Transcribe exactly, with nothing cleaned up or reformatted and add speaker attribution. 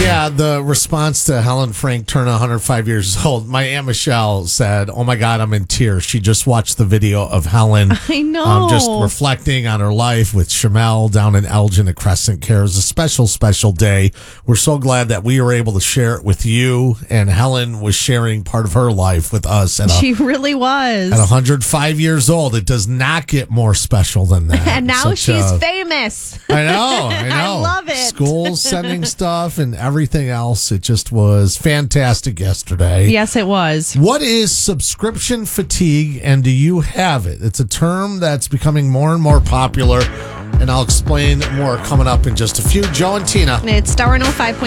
Speaker 1: Yeah, the response to Helen Frank turning one hundred five years old, my Aunt Michelle said, oh my God, I'm in tears. She just watched the video of Helen.
Speaker 2: I know.
Speaker 1: Um, just reflecting on her life with Shamel down in Elgin at Crescent Care. It was a special, special day. We're so glad that we were able to share it with you, and Helen was sharing part of her life with us. At a,
Speaker 2: she really was.
Speaker 1: At one hundred five years old. It does not get more special than that.
Speaker 2: And now
Speaker 1: Such
Speaker 2: she's
Speaker 1: a,
Speaker 2: famous.
Speaker 1: I know, I know.
Speaker 2: I love it.
Speaker 1: Schools sending stuff and everything else. It just was fantastic yesterday.
Speaker 2: Yes, it was.
Speaker 1: What is subscription fatigue, and do you have it? It's a term that's becoming more and more popular, and I'll explain more coming up in just a few. Joe and Tina.
Speaker 2: It's Star one oh five point